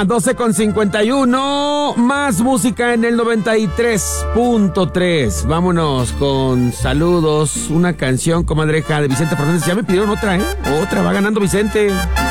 hora, 12:51. Más música en el 93.3. Vámonos con saludos. Una canción, comadreja, de Vicente Fernández. Ya me pidieron otra, ¿eh? Otra, va ganando Vicente.